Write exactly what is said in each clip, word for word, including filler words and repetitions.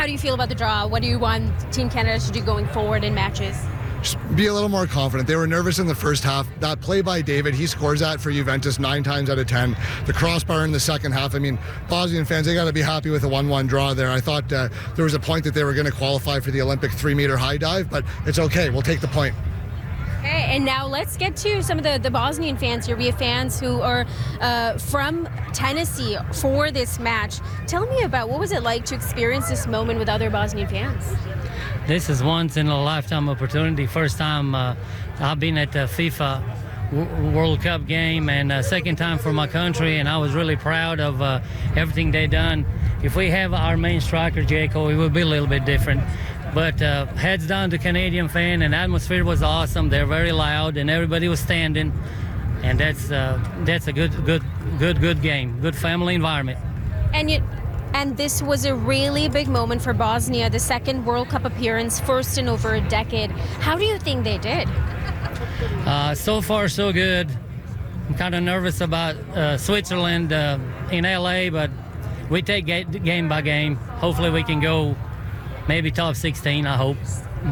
how do you feel about the draw? What do you want Team Canada to do going forward in matches? Just be a little more confident. They were nervous in the first half. That play by David, he scores that for Juventus nine times out of ten. The crossbar in the second half, I mean, Bosnian fans, they got to be happy with a one one draw there. I thought uh, there was a point that they were going to qualify for the Olympic three-meter high dive, but it's okay. We'll take the point. Okay, and now let's get to some of the, the Bosnian fans here. We have fans who are uh, from Tennessee for this match. Tell me about what was it like to experience this moment with other Bosnian fans? This is once in a lifetime opportunity. First time uh, I've been at the FIFA w- World Cup game, and uh, second time for my country, and I was really proud of uh, everything they done. If we have our main striker, Jaco, it would be a little bit different. But uh, heads down to Canadian fan, and atmosphere was awesome. They're very loud, and everybody was standing, and that's uh, that's a good, good, good, good game, good family environment. And you. And this was a really big moment for Bosnia, the second World Cup appearance, first in over a decade. How do you think they did? Uh, so far, so good. I'm kind of nervous about uh, Switzerland uh, in L A, but we take ga- game by game. Hopefully we can go maybe top sixteen, I hope.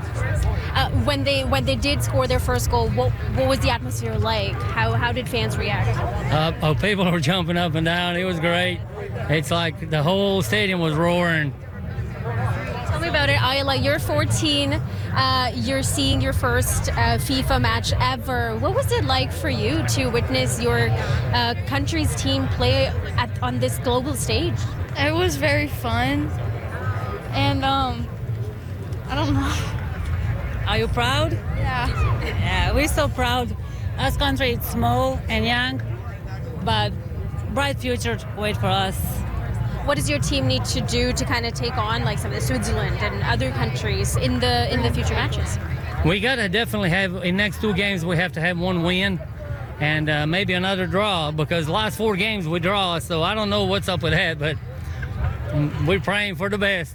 Uh, when they when they did score their first goal, what what was the atmosphere like? How how did fans react? Uh, oh, people were jumping up and down. It was great. It's like the whole stadium was roaring. Tell me about it, Ayla. You're fourteen. Uh, you're seeing your first uh, FIFA match ever. What was it like for you to witness your uh, country's team play at, on this global stage? It was very fun. And, um, I don't know. Are you proud? Yeah. Yeah, we're so proud. Our country is small and young, but bright future wait for us. What does your team need to do to kind of take on like some of the Switzerland and other countries in the in the future matches? We gotta definitely have in next two games we have to have one win, and uh, maybe another draw, because last four games we draw. So I don't know what's up with that, but we're praying for the best.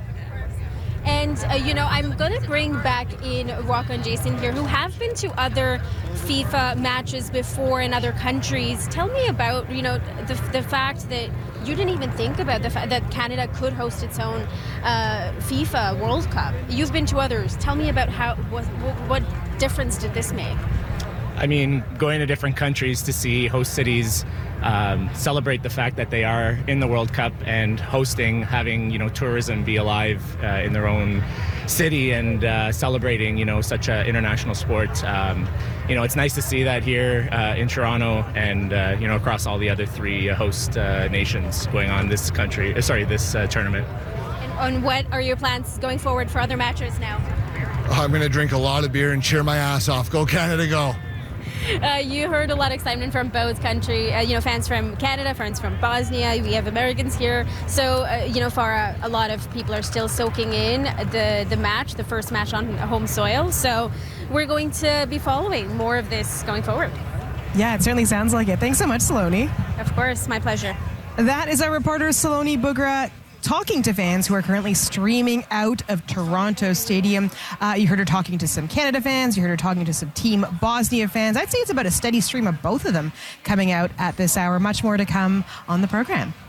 And, uh, you know, I'm going to bring back in Rocco and Jason here, who have been to other FIFA matches before in other countries. Tell me about, you know, the, the fact that you didn't even think about the fact that Canada could host its own uh, FIFA World Cup. You've been to others. Tell me about how what, what difference did this make? I mean, going to different countries to see host cities um, celebrate the fact that they are in the World Cup and hosting, having, you know, tourism be alive uh, in their own city and uh, celebrating, you know, such an international sport. Um, you know, it's nice to see that here uh, in Toronto and, uh, you know, across all the other three host uh, nations going on this country, uh, sorry, this uh, tournament. And on what are your plans going forward for other matches now? I'm going to drink a lot of beer and cheer my ass off. Go Canada, go. Uh, you heard a lot of excitement from both country, uh, you know, fans from Canada, fans from Bosnia. We have Americans here. So, uh, you know, for a, a lot of people are still soaking in the, the match, the first match on home soil. So we're going to be following more of this going forward. Yeah, it certainly sounds like it. Thanks so much, Saloni. Of course, my pleasure. That is our reporter, Saloni Bugra, talking to fans who are currently streaming out of Toronto Stadium. Uh, you heard her talking to some Canada fans. You heard her talking to some Team Bosnia fans. I'd say it's about a steady stream of both of them coming out at this hour. Much more to come on the program.